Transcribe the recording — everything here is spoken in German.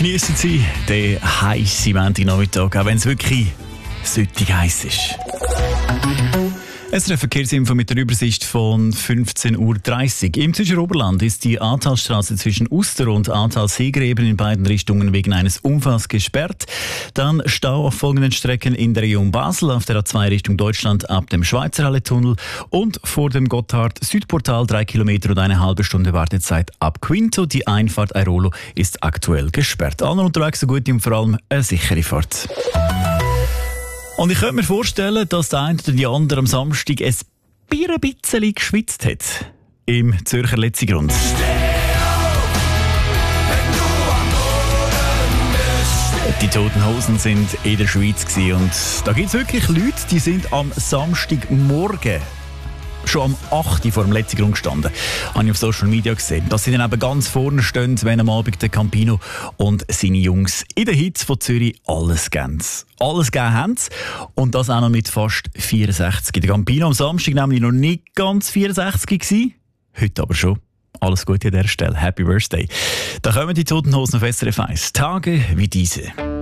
Geniessen Sie den heissen Montagnachmittag, auch wenn es wirklich süttig heiß ist. Es ist eine Verkehrsinfo mit der Übersicht von 15.30 Uhr. Im Zwischenoberland ist die Ahrtalstraße zwischen Uster und Ahrtal-Seegräben in beiden Richtungen wegen eines Unfalls gesperrt. Dann Stau auf folgenden Strecken in der Region Basel, auf der A2 Richtung Deutschland ab dem Schweizerhalle-Tunnel und vor dem Gotthard-Südportal 3 Kilometer und eine halbe Stunde Wartezeit ab Quinto. Die Einfahrt Airolo ist aktuell gesperrt. Alle unterwegs so gut und vor allem eine sichere Fahrt. Und ich könnte mir vorstellen, dass der eine oder die andere am Samstag ein bisschen geschwitzt hat. Im Zürcher Letzigrund. Die Toten Hosen sind in der Schweiz gewesen. Und da gibt es wirklich Leute, die sind am Samstagmorgen schon am 8 Uhr vor dem Letzigrund gestanden. Habe ich auf Social Media gesehen. Dass sie dann eben ganz vorne stehen, wenn am Abend der Campino und seine Jungs in den Hits von Zürich alles geben. Alles gegeben haben sie. Und das auch noch mit fast 64. Der Campino am Samstag nämlich noch nicht ganz 64 gewesen. Heute aber schon. Alles Gute an dieser Stelle. Happy Birthday. Da kommen die Toten Hosen auf SRF 1. Tage wie diese.